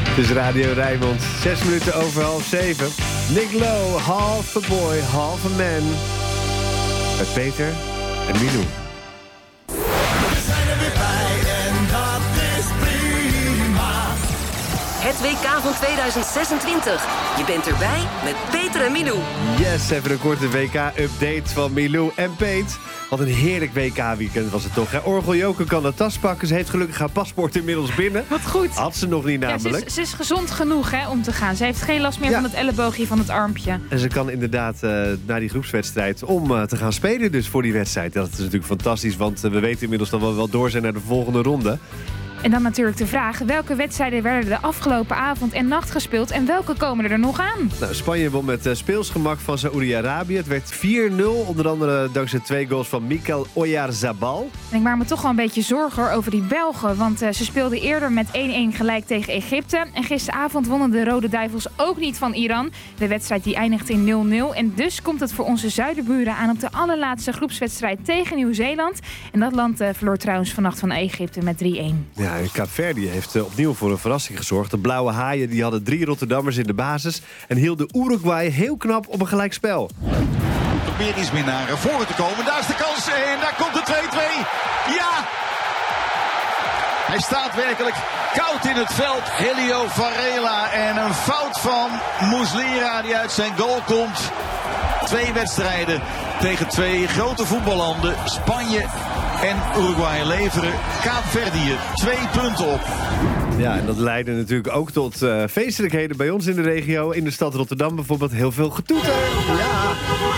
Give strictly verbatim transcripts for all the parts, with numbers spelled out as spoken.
Het is Radio Rijnmond, zes minuten over half zeven. Nick Lowe, half a boy, half a man. Met Peter en Milou. We zijn er weer bij en dat is prima. Het W K van tweeduizend zesentwintig. Je bent erbij met Peter en Milou. Yes, even een korte W K-update van Milou en Peet. Wat een heerlijk W K-weekend was het toch. Hè? Orgel Joke kan de tas pakken. Ze heeft gelukkig haar paspoort inmiddels binnen. Wat goed. Had ze nog niet namelijk. Ja, ze, is, ze is gezond genoeg hè, om te gaan. Ze heeft geen last meer Ja. van het elleboogje van het armpje. En ze kan inderdaad uh, naar die groepswedstrijd om uh, te gaan spelen dus voor die wedstrijd. Dat is natuurlijk fantastisch, want uh, we weten inmiddels dat we wel door zijn naar de volgende ronde. En dan natuurlijk de vraag, welke wedstrijden werden de afgelopen avond en nacht gespeeld en welke komen er nog aan? Nou, Spanje won met uh, speelsgemak van Saoedi-Arabië. Het werd vier nul, onder andere dankzij twee goals van Mikel Oyarzabal. En ik maak me toch wel een beetje zorgen hoor, over die Belgen, want uh, ze speelden eerder met één-één gelijk tegen Egypte. En gisteravond wonnen de Rode Duivels ook niet van Iran. De wedstrijd die eindigt in nul nul en dus komt het voor onze zuiderburen aan op de allerlaatste groepswedstrijd tegen Nieuw-Zeeland. En dat land uh, verloor trouwens vannacht van Egypte met drie-één. Ja, Kaapverdië heeft uh, opnieuw voor een verrassing gezorgd. De Blauwe Haaien die hadden drie Rotterdammers in de basis en hielden Uruguay heel knap op een gelijkspel. Probeer iets meer naar voren te komen. Daar is de kans en daar komt de twee-twee. Ja! Hij staat werkelijk koud in het veld. Helio Varela en een fout van Muslera die uit zijn goal komt. Twee wedstrijden tegen twee grote voetballanden. Spanje en Uruguay leveren Kaapverdië twee punten op. Ja, en dat leidde natuurlijk ook tot uh, feestelijkheden bij ons in de regio. In de stad Rotterdam bijvoorbeeld heel veel getoeter. Ja.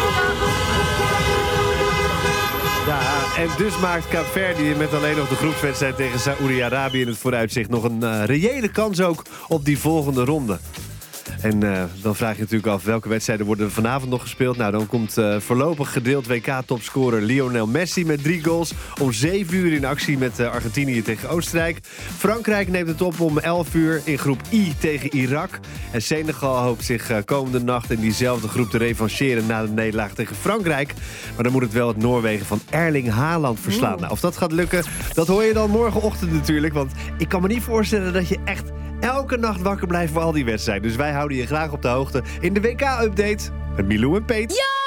Ja, en dus maakt Kaapverdië met alleen nog de groepswedstrijd tegen Saoedi-Arabië in het vooruitzicht nog een uh, reële kans ook op die volgende ronde. En uh, dan vraag je natuurlijk af welke wedstrijden worden vanavond nog gespeeld. Nou, dan komt uh, voorlopig gedeeld W K-topscorer Lionel Messi met drie goals. Om zeven uur in actie met uh, Argentinië tegen Oostenrijk. Frankrijk neemt het op om elf uur in groep I tegen Irak. En Senegal hoopt zich uh, komende nacht in diezelfde groep te revancheren na de nederlaag tegen Frankrijk. Maar dan moet het wel het Noorwegen van Erling Haaland verslaan. Nou, of dat gaat lukken, dat hoor je dan morgenochtend natuurlijk. Want ik kan me niet voorstellen dat je echt elke nacht wakker blijft voor al die wedstrijden. Dus wij houden je graag op de hoogte in de W K-update met Milou en Peet. Ja!